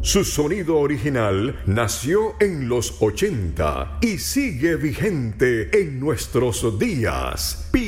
Su sonido original nació en los 80 y sigue vigente en nuestros días.